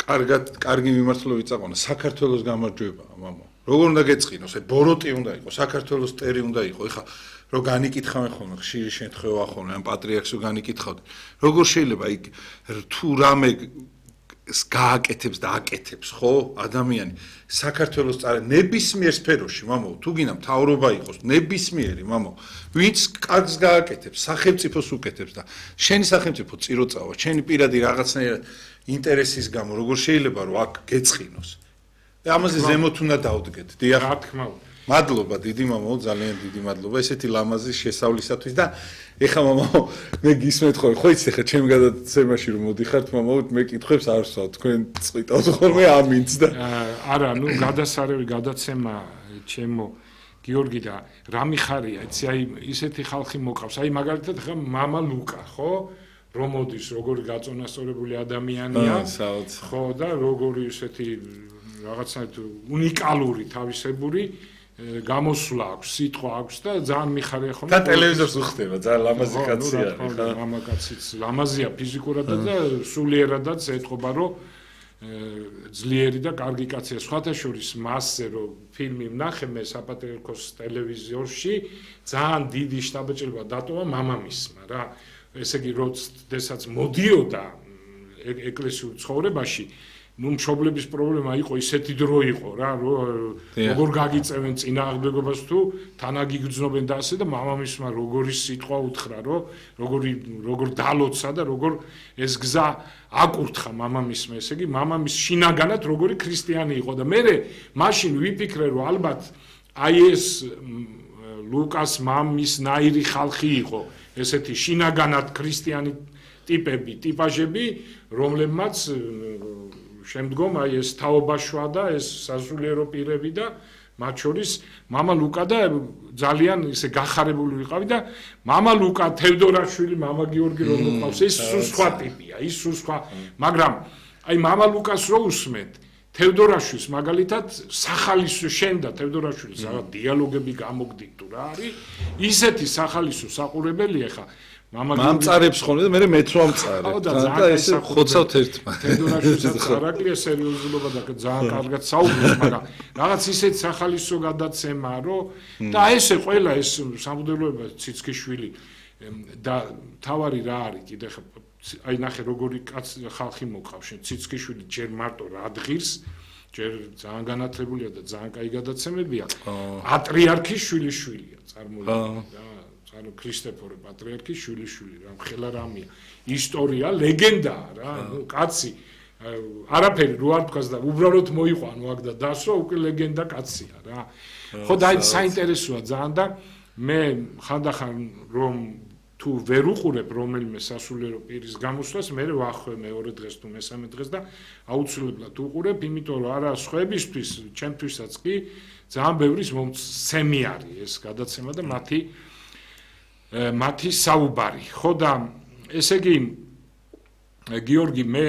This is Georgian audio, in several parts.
კარგი მიმართულებით წაყვანა საქართველოს გამარჯვება, მამო. როგორ უნდა გეწყინოს, აი ბოროტი უნდა იყოს, საქართველოს ტერი უნდა იყოს. ეხა რო განიკითხავენ ხოლმე ხშირი შემთხვევა ხოლმე, ან პატრიარქს რო განიკითხავთ, როგორ შეიძლება იქ თუ რამე გააკეთებს და აკეთებს, ხო, ადამიანი საქართველოს წარე ნებისმიერ სფეროში, მამო, თუ გინდა მთავრობა იყოს, ნებისმიერი, მამო, ვინც კარგს გააკეთებს, სახელმწიფოს უკეთებს და შენი სახელმწიფო წიროწავა, შენი პირადი რაღაცნაირად ინტერესის გამო, როგორ შეიძლება რომ აქ გეწყინოს. ამაზე ზემოთ უნდა დავდგეთ. დიახ, რა თქმა უნდა. მადლობა, დიდი მამაო, ძალიან დიდი მადლობა ესეთი ლამაზი შესავლისათვის და ეხა მამაო, მე გისმენთ ხოლმე, ხო იცი ხა ჩემი გადაცემაში რომ მოდიხართ მამაო, მე კითხვებს არ ვსვათ, თქვენ წვიტავთ ხოლმე ამინც და არა, ნუ გადასარევი გადაცემა ჩემო გიორგი და რა მიხარია, იცი აი ისეთი ხალხი მოყავს, აი მაგალითად ხა მამა ლუკა, ხო? რომ მოდის როგორი გაწონასწორებული ადამიანია, ხო და როგორი ისეთი რაღაცნაირად უნიკალური თავისებური გამოსვლა აქვს, სიტყვა აქვს და ძალიან მიხარია ხოლმე. და ტელევიზორს უხდება, ძალიან ლამაზი კაცია, ხა? მამაკაციც ლამაზია ფიზიკურადაც და სულიერადაც ეთყობა, რომ ძლიერი და კარგი კაცია. სხვათა შორის მასზე რომ ფილმი ვნახე მე საპატრიარქოს ტელევიზორში, ძალიან დიდი შთაბეჭდილება დატოვა მამამისმა რა. ესე იგი, როდესაც მოდიოდა ეკლესიურ ცხოვრებაში, ნუ მშობლების პრობლემა იყო, ისეთი დრო იყო რა, როგორ გაგიწევენ წინააღმდეგობას თუ თანაგიგრძნობენ და ასე და მამამისმა როგორი სიტყვა უთხრა, როგორ დალოცა და როგორ ეს გზა აკურთხა მამამისმა, ესე იგი, მამამის შინაგანად როგორი ქრისტიანი იყო და მე მაშინ ვიფიქრე, რომ ალბათ აი ეს ლუკას მამის ნაირი ხალხი იყო, ესეთი შინაგანად ქრისტიანი ტიპები, ტიპაჟები, რომლებმაც შემდგომ აი ეს თაობაშვა და ეს სასულიერო პირები და მათ შორის მამა ლუკა და ძალიან ისე გახარებული ვიყავი და მამა ლუკა თევდორაშვილი, მამა გიორგი რომ მოყავს, ეს სულ სხვა ტიპია, ის სულ სხვა, მაგრამ აი მამა ლუკას რო უსმენთ, თევდორაშვილს მაგალითად სახალისო შენდა თევდორაშვილის რაღაც დიალოგები გამოგდით თუ რა არის, ისეთი სახალისო საყურებელია ხა მამწარებს ხოლმე და მე მეც ვამწარე და ესე ხოცავთ ერთმანეთს. თევდორაშვილსაც ხარაკლია სერიოზულობა და ძალიან კარგად საუბრობს, მაგრამ რაღაც ისეთ სახალისო გადაცემა, რომ და ესე ყველა ეს სამღვდელოება ციცქიშვილი და თავარი რა არის კიდე ხა აი ნახე როგორი ხალხი მოყავს შენ ციცქიშვილი ჯერ მარტო რა დღირს ჯერ ძალიან განათლებულია და ძალიან კაი გადაცემებია პატრიარქის შვილიშვილია წარმოიდგინე ანუ ქრისტეფორე პატრიარქის შვილიშვილი რა მხელა რამია ისტორია ლეგენდაა რა ნუ კაცი არაფერი რო არ თქვას და უბრალოდ მოიყვანო აქ და დასვა უკვე ლეგენდა კაცია რა ხო და აი საინტერესოა ძალიან და მე ხანდახან რომ თუ ვერ უყურებ რომელიმე სასულიერო პირის გამოსვლას, მე ვახვე მეორე დღეს თუ მესამე დღეს და აუცილებლად უყურებ, იმიტომ რომ არა სხვებისთვის, ჩემთვისაც კი ძალიან ბევრი მომცემი არის ეს გადაცემა და მათი საუბარი. ხო და ესე იგი გიორგი მე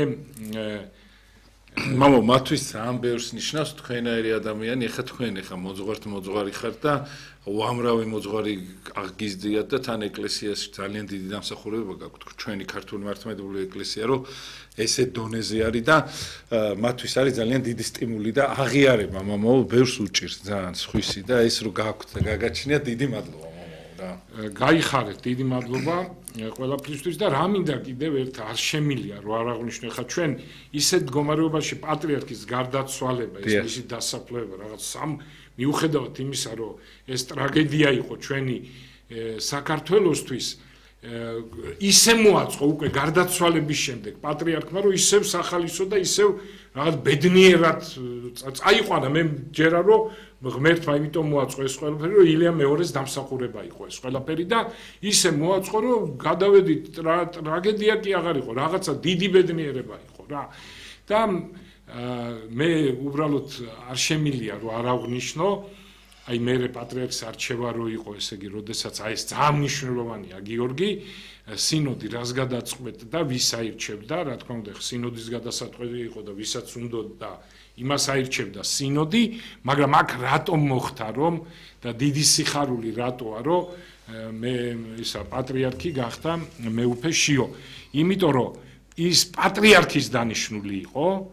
მამო მათთვის ძალიან ბევრს ნიშნავს თქვენაერი ადამიანი, ეხა თქვენ მოძღვარი ხართ და უამრავი მოძღვარი აღგიზდიათ და თან ეკლესიაში ძალიან დიდი დამსახურება გაქვთ ჩვენი ქართული მართლმადიდებლური ეკლესია რომ ესე დონეზე არის და მათთვის არის ძალიან დიდი სტიმული და აღიარება მამაო ბევრს უჭირს ძალიან სხვისი და ეს რომ გაქვთ და გაგაჩნიათ დიდი მადლობა მამაო რა გაიხარეთ დიდი მადლობა ყველაფრისთვის და რა მინდა კიდევ ერთ არ შემილია რომ არ აღვნიშნო ხა ჩვენ ისეთ მდგომარეობაში პატრიარქის გარდაცვალება ეს მისი დასაფლავება რაღაც მიუხედავად იმისა, რომ ეს ტრაგედია იყო ჩვენი საქართველოსთვის, ისე მოაწყო უკვე გარდაცვალების შემდეგ პატრიარქმა, რომ ისევ სახალისო და ისევ რაღაც ბედნიერად წაიყვანა. მე ჯერა რომ ღმერთმა იმიტომ მოაწყო ეს ყველაფერი, რომ ილია მეორეს დამსახურება იყო ეს ყველაფერი და ისე მოაწყო, რომ გადავედით ტრაგედია კი აღარ იყო, რაღაცა დიდი ბედნიერება იყო რა. და მე უბრალოდ არ შემილია რომ არ აღვნიშნო აი მე პატრიარქის არჩევა რო იყო ესე იგი როდესაც აი ეს ძალიან მნიშვნელოვანია გიორგი სინოდი რას გადაწყვეტ და ვის აირჩევდა რა თქმა უნდა სინოდის გადასაწყვეტი იყო და ვისაც უნდოდა იმას აირჩევდა სინოდი მაგრამ აქ რატომ მოხდა რომ და დიდი სიხარული რატოა რომ მე ისა პატრიარქი გახდა მეუფე შიო იმიტომ რომ ის პატრიარქის დანიშნული იყო